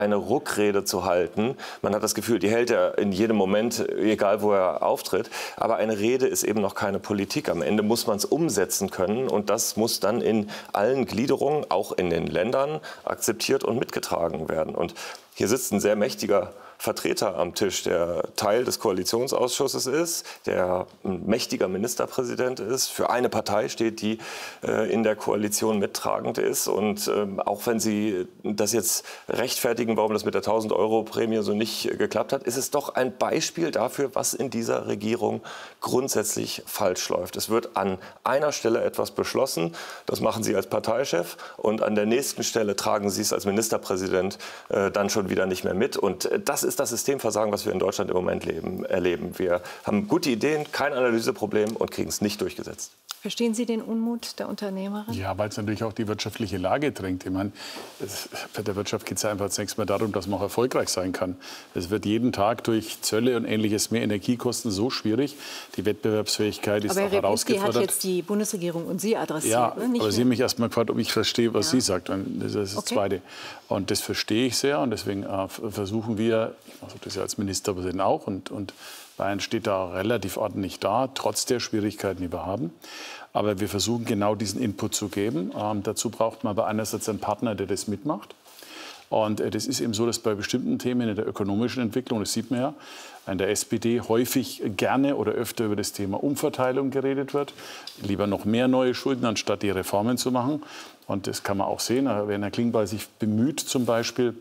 eine Ruckrede zu halten. Man hat das Gefühl, die hält er in jedem Moment, egal wo er auftritt. Aber eine Rede ist eben noch keine Politik. Am Ende muss man es umsetzen können. Und das muss dann in allen Gliederungen, auch in den Ländern, akzeptiert und mitgetragen werden. Und hier sitzt ein sehr mächtiger Vertreter am Tisch, der Teil des Koalitionsausschusses ist, der ein mächtiger Ministerpräsident ist, für eine Partei steht, die in der Koalition mittragend ist. Und auch wenn Sie das jetzt rechtfertigen, warum das mit der 1.000-Euro-Prämie so nicht geklappt hat, ist es doch ein Beispiel dafür, was in dieser Regierung grundsätzlich falsch läuft. Es wird an einer Stelle etwas beschlossen, das machen Sie als Parteichef, und an der nächsten Stelle tragen Sie es als Ministerpräsident dann schon wieder nicht mehr mit. Und das ist das Systemversagen, was wir in Deutschland im Moment erleben. Wir haben gute Ideen, kein Analyseproblem und kriegen es nicht durchgesetzt. Verstehen Sie den Unmut der Unternehmerin? Ja, weil es natürlich auch die wirtschaftliche Lage drängt. Ich meine, bei der Wirtschaft geht es einfach zunächst mal darum, dass man auch erfolgreich sein kann. Es wird jeden Tag durch Zölle und Ähnliches mehr Energiekosten so schwierig. Die Wettbewerbsfähigkeit ist auch herausgefordert. Aber Herr hat jetzt die Bundesregierung und Sie adressiert. Ja, nicht aber Sie haben mich erst mal gefragt, ob ich verstehe, was Sie sagt. Das ist das Zweite. Und das verstehe ich sehr. Und deswegen versuchen wir, ich mache das ja als Ministerpräsident auch, und Bayern steht da relativ ordentlich da, trotz der Schwierigkeiten, die wir haben. Aber wir versuchen genau diesen Input zu geben. Dazu braucht man aber einerseits einen Partner, der das mitmacht. Und das ist eben so, dass bei bestimmten Themen in der ökonomischen Entwicklung, das sieht man ja, in der SPD häufig gerne oder öfter über das Thema Umverteilung geredet wird. Lieber noch mehr neue Schulden, anstatt die Reformen zu machen. Und das kann man auch sehen, wenn Herr Klingbeil sich bemüht, zum Beispiel,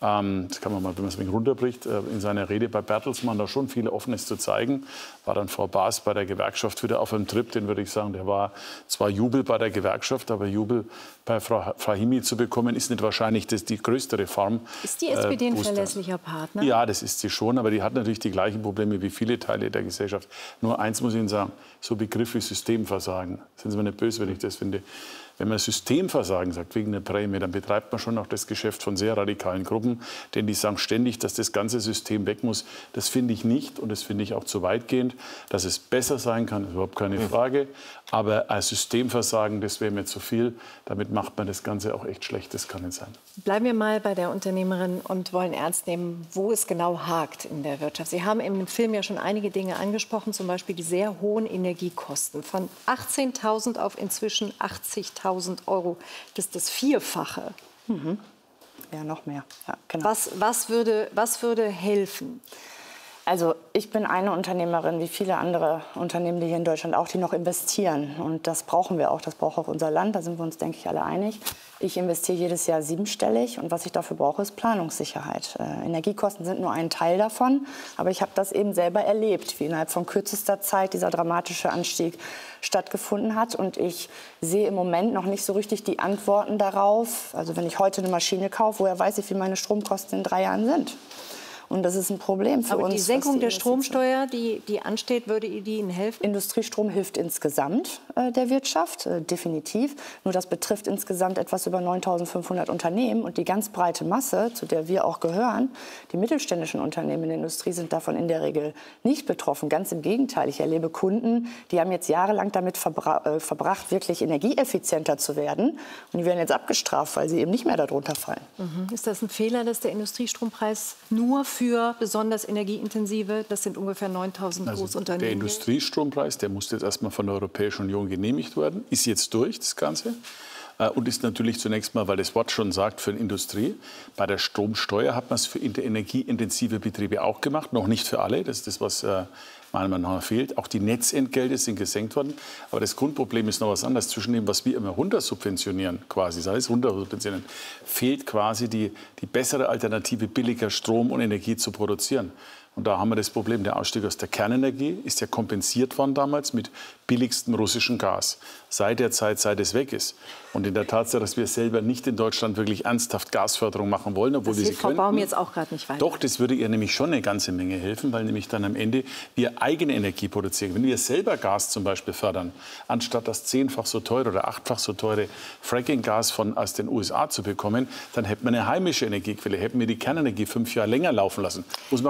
das kann man mal, wenn man es ein wenig runterbricht, in seiner Rede bei Bertelsmann da schon viel Offenes zu zeigen. War dann Frau Baas bei der Gewerkschaft wieder auf einem Trip, den würde ich sagen, der war zwar Jubel bei der Gewerkschaft, aber Jubel bei Frau Fahimi zu bekommen, ist nicht wahrscheinlich die größte Reform. Ist die SPD ein verlässlicher Partner? Ja, das ist sie schon, aber die hat natürlich die gleichen Probleme wie viele Teile der Gesellschaft. Nur eins muss ich Ihnen sagen, so Begriff wie Systemversagen, sind Sie mir nicht böse, wenn ich das finde. Wenn man Systemversagen sagt, wegen der Prämie, dann betreibt man schon auch das Geschäft von sehr radikalen Gruppen. Denn die sagen ständig, dass das ganze System weg muss. Das finde ich nicht und das finde ich auch zu weitgehend. Dass es besser sein kann, ist überhaupt keine Frage. Aber als Systemversagen, das wäre mir zu viel. Damit macht man das Ganze auch echt schlecht. Das kann nicht sein. Bleiben wir mal bei der Unternehmerin und wollen ernst nehmen, wo es genau hakt in der Wirtschaft. Sie haben im Film ja schon einige Dinge angesprochen, zum Beispiel die sehr hohen Energiekosten. Von 18.000 auf inzwischen 80.000 Euro. Das ist das Vierfache. Mhm. Ja, noch mehr. Ja, genau. Was würde helfen? Also ich bin eine Unternehmerin, wie viele andere Unternehmen, die hier in Deutschland auch, die noch investieren. Und das brauchen wir auch. Das braucht auch unser Land. Da sind wir uns, denke ich, alle einig. Ich investiere jedes Jahr 7-stellig. Und was ich dafür brauche, ist Planungssicherheit. Energiekosten sind nur ein Teil davon. Aber ich habe das eben selber erlebt, wie innerhalb von kürzester Zeit dieser dramatische Anstieg stattgefunden hat. Und ich sehe im Moment noch nicht so richtig die Antworten darauf. Also wenn ich heute eine Maschine kaufe, woher weiß ich, wie meine Stromkosten in 3 Jahren sind? Und das ist ein Problem für uns. Aber die Senkung der Stromsteuer, die ansteht, würde die Ihnen helfen? Industriestrom hilft insgesamt der Wirtschaft, definitiv. Nur das betrifft insgesamt etwas über 9.500 Unternehmen. Und die ganz breite Masse, zu der wir auch gehören, die mittelständischen Unternehmen in der Industrie, sind davon in der Regel nicht betroffen. Ganz im Gegenteil. Ich erlebe Kunden, die haben jetzt jahrelang damit verbracht, wirklich energieeffizienter zu werden. Und die werden jetzt abgestraft, weil sie eben nicht mehr darunter fallen. Ist das ein Fehler, dass der Industriestrompreis nur für besonders energieintensive, das sind ungefähr 9.000 Großunternehmen? Der Industriestrompreis, der musste jetzt erstmal von der Europäischen Union genehmigt werden, ist jetzt durch, das Ganze. Und ist natürlich zunächst mal, weil das Wort schon sagt, für die Industrie. Bei der Stromsteuer hat man es für energieintensive Betriebe auch gemacht, noch nicht für alle. Das ist das, was meiner Meinung nach fehlt. Auch die Netzentgelte sind gesenkt worden. Aber das Grundproblem ist noch was anderes. Zwischen dem, was wir immer runtersubventionieren, quasi, das heißt runtersubventionieren, fehlt quasi die bessere Alternative, billiger Strom und Energie zu produzieren. Und da haben wir das Problem, der Ausstieg aus der Kernenergie ist ja kompensiert worden damals mit billigstem russischem Gas. Seit der Zeit, seit es weg ist. Und in der Tatsache, dass wir selber nicht in Deutschland wirklich ernsthaft Gasförderung machen wollen, obwohl wir sie Frau Baum jetzt auch gerade nicht weiter. Doch, das würde ihr nämlich schon eine ganze Menge helfen, weil nämlich dann am Ende wir eigene Energie produzieren. Wenn wir selber Gas zum Beispiel fördern, anstatt das 10-fach so teure oder 8-fach so teure Fracking-Gas aus den USA zu bekommen, dann hätten wir eine heimische Energiequelle, hätten wir die Kernenergie 5 Jahre länger laufen lassen. Muss man gar nicht neue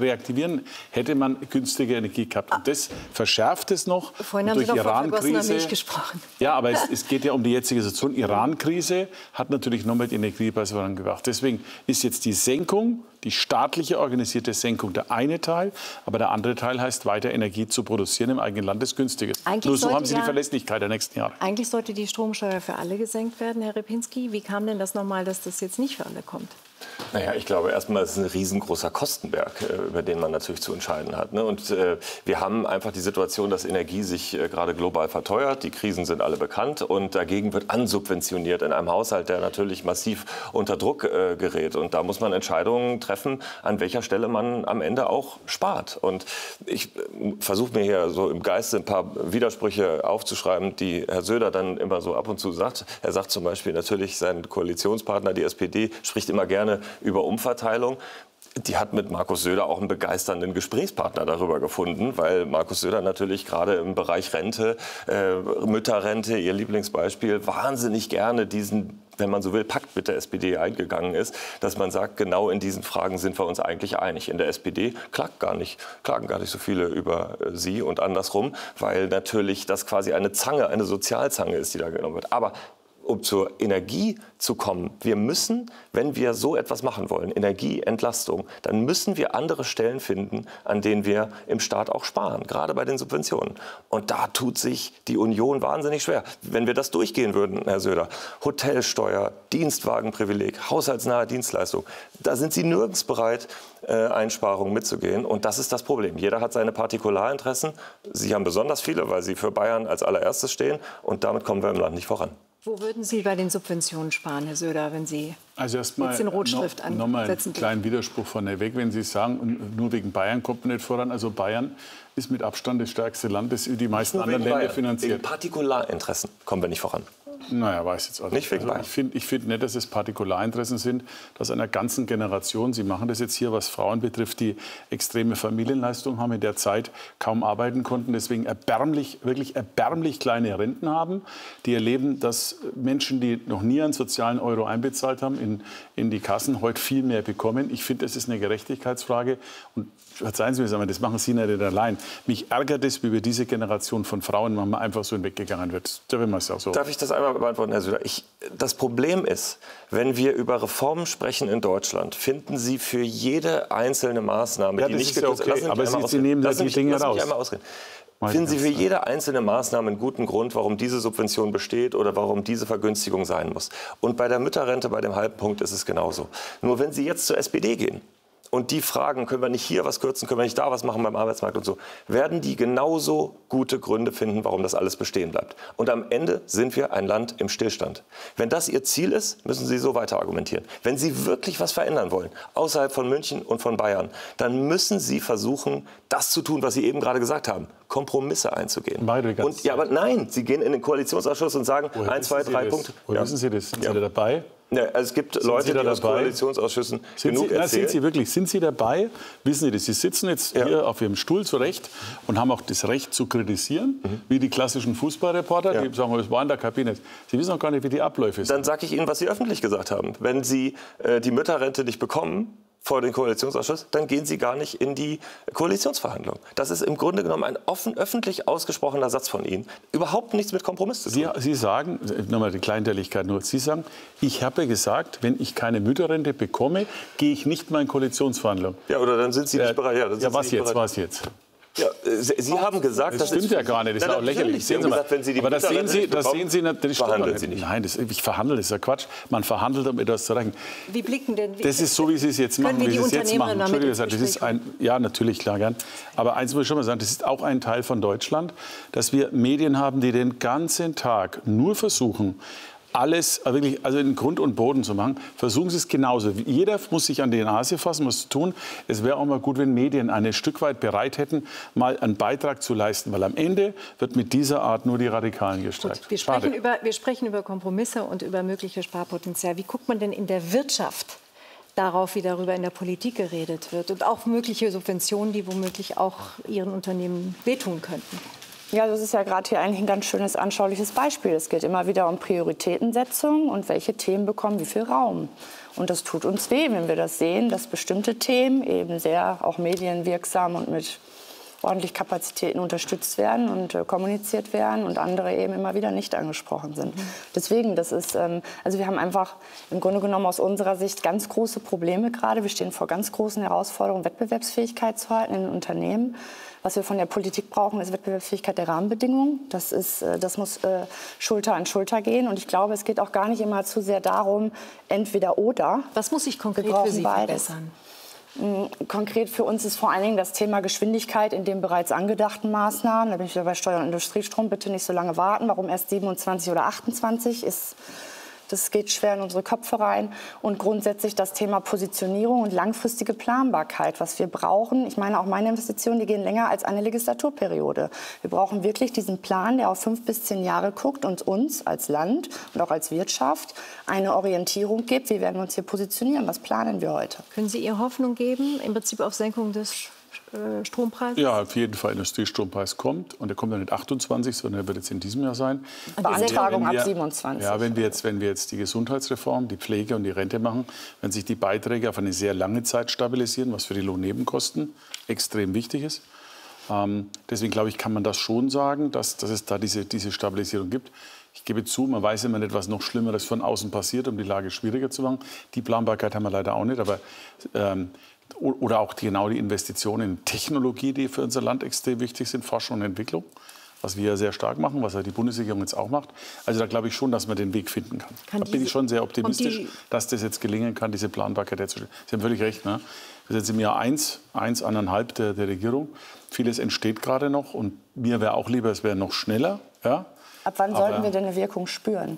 reaktivieren, hätte man günstige Energie gehabt. Und das verschärft es noch. Vorhin haben Sie noch von vergossener Milch gesprochen. Ja, aber es geht ja um die jetzige Situation. Iran-Krise hat natürlich nochmal die Energiepreise vorangebracht. Deswegen ist jetzt die Senkung, die staatliche organisierte Senkung, der eine Teil. Aber der andere Teil heißt, weiter Energie zu produzieren im eigenen Land ist günstiges. Nur so haben Sie die Verlässlichkeit der nächsten Jahre. Eigentlich sollte die Stromsteuer für alle gesenkt werden, Herr Repinski. Wie kam denn das nochmal, dass das jetzt nicht für alle kommt? Naja, ich glaube, erstmal ist es ein riesengroßer Kostenberg, über den man natürlich zu entscheiden hat. Ne? Und wir haben einfach die Situation, dass Energie sich gerade global verteuert. Die Krisen sind alle bekannt und dagegen wird ansubventioniert in einem Haushalt, der natürlich massiv unter Druck gerät. Und da muss man Entscheidungen treffen, an welcher Stelle man am Ende auch spart. Und ich versuche mir hier so im Geiste ein paar Widersprüche aufzuschreiben, die Herr Söder dann immer so ab und zu sagt. Er sagt zum Beispiel natürlich, sein Koalitionspartner, die SPD, spricht immer gerne über Umverteilung. Die hat mit Markus Söder auch einen begeisternden Gesprächspartner darüber gefunden, weil Markus Söder natürlich gerade im Bereich Rente, Mütterrente, ihr Lieblingsbeispiel, wahnsinnig gerne diesen, wenn man so will, Pakt mit der SPD eingegangen ist, dass man sagt, genau in diesen Fragen sind wir uns eigentlich einig. In der SPD klagen gar nicht so viele über sie und andersrum, weil natürlich das quasi eine Zange, eine Sozialzange ist, die da genommen wird. Aber um zur Energie zu kommen, wir müssen, wenn wir so etwas machen wollen, Energieentlastung, dann müssen wir andere Stellen finden, an denen wir im Staat auch sparen, gerade bei den Subventionen. Und da tut sich die Union wahnsinnig schwer. Wenn wir das durchgehen würden, Herr Söder, Hotelsteuer, Dienstwagenprivileg, haushaltsnahe Dienstleistung, da sind Sie nirgends bereit, Einsparungen mitzugehen. Und das ist das Problem. Jeder hat seine Partikularinteressen. Sie haben besonders viele, weil Sie für Bayern als allererstes stehen. Und damit kommen wir im Land nicht voran. Wo würden Sie bei den Subventionen sparen, Herr Söder, wenn Sie also erstmal jetzt den Rotstift ansetzen? Nochmal einen kleinen Widerspruch vorneweg, wenn Sie sagen, nur wegen Bayern kommt man nicht voran. Also Bayern ist mit Abstand das stärkste Land, das die meisten anderen Länder finanziert. Wegen Partikularinteressen kommen wir nicht voran. Naja, weiß jetzt auch nicht. Also ich finde nicht, dass es Partikularinteressen sind, dass einer ganzen Generation, Sie machen das jetzt hier, was Frauen betrifft, die extreme Familienleistung haben, in der Zeit kaum arbeiten konnten, deswegen wirklich erbärmlich kleine Renten haben. Die erleben, dass Menschen, die noch nie einen sozialen Euro einbezahlt haben, in die Kassen heute viel mehr bekommen. Ich finde, das ist eine Gerechtigkeitsfrage. Und verzeihen Sie mir, das machen Sie nicht allein. Mich ärgert es, wie über diese Generation von Frauen manchmal einfach so hinweggegangen wird. Darf ich das einmal beantworten, Herr Söder? Das Problem ist, wenn wir über Reformen sprechen in Deutschland, finden Sie für jede einzelne Maßnahme, die nicht gekürzt wird, aber Sie nehmen da die Dinge raus. Finden Sie für jede einzelne Maßnahme einen guten Grund, warum diese Subvention besteht oder warum diese Vergünstigung sein muss. Und bei der Mütterrente, bei dem halben Punkt, ist es genauso. Nur wenn Sie jetzt zur SPD gehen, und die fragen, können wir nicht hier was kürzen, können wir nicht da was machen beim Arbeitsmarkt und so, werden die genauso gute Gründe finden, warum das alles bestehen bleibt. Und am Ende sind wir ein Land im Stillstand. Wenn das Ihr Ziel ist, müssen Sie so weiter argumentieren. Wenn Sie wirklich was verändern wollen, außerhalb von München und von Bayern, dann müssen Sie versuchen, das zu tun, was Sie eben gerade gesagt haben, Kompromisse einzugehen. Und, ja, aber nein, Sie gehen in den Koalitionsausschuss und sagen, 1, 2, 3 Punkte. Woher wissen Sie das? Sind Sie da dabei? Ja, also es gibt Leute, die aus Koalitionsausschüssen genug erzählen. Sind Sie dabei? Wissen Sie das? Sie sitzen jetzt hier auf Ihrem Stuhl zurecht und haben auch das Recht zu kritisieren, wie die klassischen Fußballreporter, die sagen, es war in der Kabine. Sie wissen auch gar nicht, wie die Abläufe sind. Dann sage ich Ihnen, was Sie öffentlich gesagt haben. Wenn Sie die Mütterrente nicht bekommen vor den Koalitionsausschuss, dann gehen Sie gar nicht in die Koalitionsverhandlungen. Das ist im Grunde genommen ein öffentlich ausgesprochener Satz von Ihnen. Überhaupt nichts mit Kompromiss zu tun. Sie sagen, nochmal die Kleinteiligkeit nur, Sie sagen, ich habe gesagt, wenn ich keine Mütterrente bekomme, gehe ich nicht mehr in Koalitionsverhandlungen. Ja, oder dann sind Sie nicht bereit. Ja, was jetzt? Ja, Sie haben gesagt, das stimmt ja gar nicht, das ist auch lächerlich. Sie haben gesagt, wenn Sie die aber das sehen Sie natürlich, verhandeln Sie nicht. Nein, ich verhandle, das ist ja Quatsch. Man verhandelt, um etwas zu erreichen. Wie blicken denn? Das ist so, wie Sie es jetzt machen, wie Sie es jetzt machen. Entschuldigung, das ist ja, natürlich, klar, gern. Aber eins muss ich schon mal sagen, das ist auch ein Teil von Deutschland, dass wir Medien haben, die den ganzen Tag nur versuchen, alles wirklich, also in Grund und Boden zu machen, versuchen Sie es genauso. Jeder muss sich an die Nase fassen, was zu tun. Es wäre auch mal gut, wenn Medien ein Stück weit bereit hätten, mal einen Beitrag zu leisten, weil am Ende wird mit dieser Art nur die Radikalen gestärkt. Gut, wir sprechen über Kompromisse und über mögliche Sparpotenzial. Wie guckt man denn in der Wirtschaft darauf, wie darüber in der Politik geredet wird und auch mögliche Subventionen, die womöglich auch Ihren Unternehmen wehtun könnten? Ja, das ist ja gerade hier eigentlich ein ganz schönes, anschauliches Beispiel. Es geht immer wieder um Prioritätensetzung und welche Themen bekommen wie viel Raum. Und das tut uns weh, wenn wir das sehen, dass bestimmte Themen eben sehr auch medienwirksam und mit ordentlich Kapazitäten unterstützt werden und kommuniziert werden und andere eben immer wieder nicht angesprochen sind. Deswegen, das ist, also wir haben einfach im Grunde genommen aus unserer Sicht ganz große Probleme gerade. Wir stehen vor ganz großen Herausforderungen, Wettbewerbsfähigkeit zu halten in den Unternehmen. Was wir von der Politik brauchen, ist Wettbewerbsfähigkeit der Rahmenbedingungen. Das muss Schulter an Schulter gehen. Und ich glaube, es geht auch gar nicht immer zu sehr darum, entweder oder. Was muss sich konkret für Sie verbessern? Konkret für uns ist vor allen Dingen das Thema Geschwindigkeit in den bereits angedachten Maßnahmen. Da bin ich wieder bei Steuer- und Industriestrom. Bitte nicht so lange warten. Warum erst 27 oder 28 ist... Das geht schwer in unsere Köpfe rein. Und grundsätzlich das Thema Positionierung und langfristige Planbarkeit, was wir brauchen. Ich meine, auch meine Investitionen, die gehen länger als eine Legislaturperiode. Wir brauchen wirklich diesen Plan, der auf 5 bis 10 Jahre guckt und uns als Land und auch als Wirtschaft eine Orientierung gibt. Wie werden wir uns hier positionieren? Was planen wir heute? Können Sie ihr Hoffnung geben, im Prinzip auf Senkung des Strompreises? Ja, auf jeden Fall. Industriestrompreis kommt. Und der kommt ja nicht 28, sondern der wird jetzt in diesem Jahr sein. Beantragung ab 27. Ja, wenn wir jetzt die Gesundheitsreform, die Pflege und die Rente machen, wenn sich die Beiträge auf eine sehr lange Zeit stabilisieren, was für die Lohnnebenkosten extrem wichtig ist. Deswegen glaube ich, kann man das schon sagen, dass es da diese Stabilisierung gibt. Ich gebe zu, man weiß immer nicht, was noch Schlimmeres von außen passiert, um die Lage schwieriger zu machen. Die Planbarkeit haben wir leider auch nicht. Aber oder auch genau die Investitionen in Technologie, die für unser Land extrem wichtig sind, Forschung und Entwicklung, was wir ja sehr stark machen, was ja die Bundesregierung jetzt auch macht. Also da glaube ich schon, dass man den Weg finden kann. Da bin ich schon sehr optimistisch, dass das jetzt gelingen kann, diese Planbarkeit herzustellen. Sie haben völlig recht, ne? Wir sind jetzt im Jahr 1,5 der Regierung. Vieles entsteht gerade noch und mir wäre auch lieber, es wäre noch schneller. Ja? Ab wann sollten wir denn eine Wirkung spüren?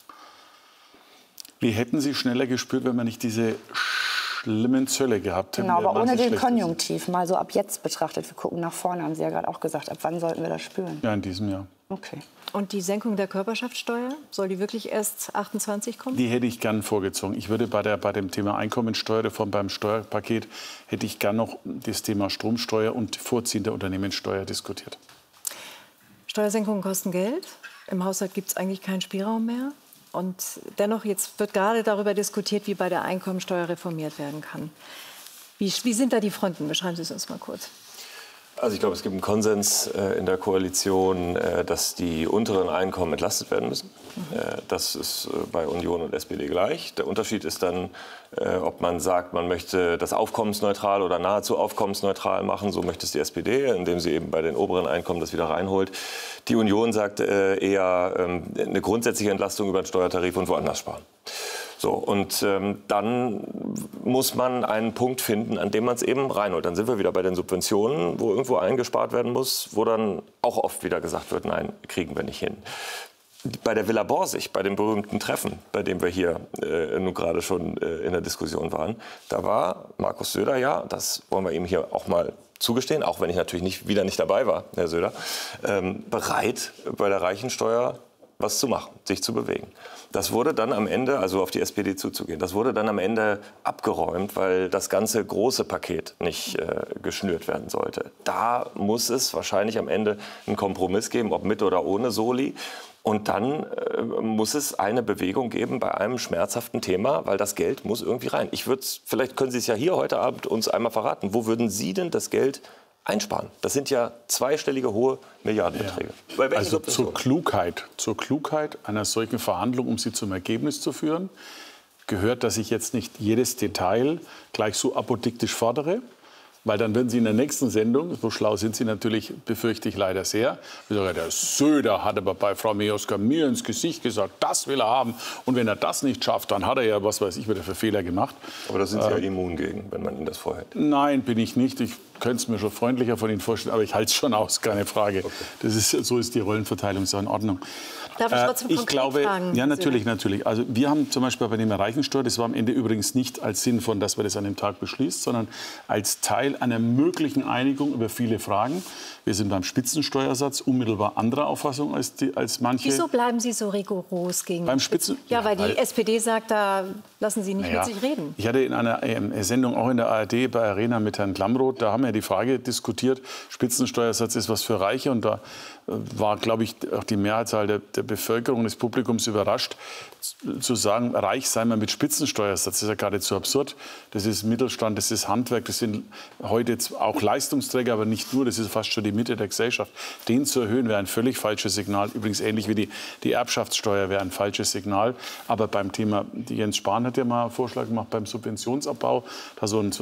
Wir hätten sie schneller gespürt, wenn wir nicht diese schlimmen Zölle gehabt hätten. Genau, aber ohne den Konjunktiv, mal so ab jetzt betrachtet. Wir gucken nach vorne, haben Sie ja gerade auch gesagt. Ab wann sollten wir das spüren? Ja, in diesem Jahr. Okay. Und die Senkung der Körperschaftssteuer, soll die wirklich erst 28 kommen? Die hätte ich gern vorgezogen. Ich würde bei dem Thema Einkommensteuerreform, beim Steuerpaket, hätte ich gern noch das Thema Stromsteuer und Vorziehen der Unternehmenssteuer diskutiert. Steuersenkungen kosten Geld. Im Haushalt gibt es eigentlich keinen Spielraum mehr. Und dennoch, jetzt wird gerade darüber diskutiert, wie bei der Einkommensteuer reformiert werden kann. Wie sind da die Fronten? Beschreiben Sie es uns mal kurz. Also ich glaube, es gibt einen Konsens in der Koalition, dass die unteren Einkommen entlastet werden müssen. Das ist bei Union und SPD gleich. Der Unterschied ist dann, ob man sagt, man möchte das aufkommensneutral oder nahezu aufkommensneutral machen. So möchte es die SPD, indem sie eben bei den oberen Einkommen das wieder reinholt. Die Union sagt eher eine grundsätzliche Entlastung über den Steuertarif und woanders sparen. So, und dann muss man einen Punkt finden, an dem man es eben reinholt. Dann sind wir wieder bei den Subventionen, wo irgendwo eingespart werden muss, wo dann auch oft wieder gesagt wird, nein, kriegen wir nicht hin. Bei der Villa Borsig, bei dem berühmten Treffen, bei dem wir hier nun gerade schon in der Diskussion waren, da war Markus Söder, ja, das wollen wir ihm hier auch mal zugestehen, auch wenn ich natürlich wieder nicht dabei war, Herr Söder, bereit, bei der Reichensteuer was zu machen, sich zu bewegen. Das wurde dann am Ende, also auf die SPD zuzugehen, das wurde dann am Ende abgeräumt, weil das ganze große Paket nicht geschnürt werden sollte. Da muss es wahrscheinlich am Ende einen Kompromiss geben, ob mit oder ohne Soli. Und dann muss es eine Bewegung geben bei einem schmerzhaften Thema, weil das Geld muss irgendwie rein. Vielleicht können Sie es ja hier heute Abend uns einmal verraten. Wo würden Sie denn das Geld einsparen? Das sind ja zweistellige hohe Milliardenbeträge. Ja. Also zur Klugheit einer solchen Verhandlung, um sie zum Ergebnis zu führen, gehört, dass ich jetzt nicht jedes Detail gleich so apodiktisch fordere. Weil dann werden Sie in der nächsten Sendung, so schlau sind Sie natürlich, befürchte ich leider sehr, der Söder hat aber bei Frau Mioska mir ins Gesicht gesagt, das will er haben. Und wenn er das nicht schafft, dann hat er ja, was weiß ich, wieder für Fehler gemacht. Aber da sind Sie ja immun gegen, wenn man Ihnen das vorhält. Nein, bin ich nicht. Ich könnte es mir schon freundlicher von Ihnen vorstellen, aber ich halte es schon aus, keine Frage. Okay. So ist die Rollenverteilung, so in Ordnung. Darf ich trotzdem konkret fragen? Ja, natürlich. Also wir haben zum Beispiel bei der Reichensteuer, das war am Ende übrigens nicht als Sinn von, dass wir das an dem Tag beschließt, sondern als Teil Teil einer möglichen Einigung über viele Fragen. Wir sind beim Spitzensteuersatz unmittelbar anderer Auffassung als manche. Wieso bleiben Sie so rigoros gegen beim Spitzen? Ja, weil die SPD sagt, da lassen Sie nicht mit sich reden. Ich hatte in einer Sendung auch in der ARD bei Arena mit Herrn Klamroth, da haben wir die Frage diskutiert, Spitzensteuersatz ist was für Reiche. Und da war, glaube ich, auch die Mehrheitszahl der Bevölkerung, des Publikums überrascht, zu sagen, reich sei man mit Spitzensteuersatz. Das ist ja geradezu absurd. Das ist Mittelstand, das ist Handwerk, das sind heute jetzt auch Leistungsträger, aber nicht nur, das ist fast schon die Mitte der Gesellschaft. Den zu erhöhen wäre ein völlig falsches Signal. Übrigens ähnlich wie die Erbschaftssteuer wäre ein falsches Signal. Aber beim Thema, Jens Spahn hat ja mal einen Vorschlag gemacht, beim Subventionsabbau, da so ein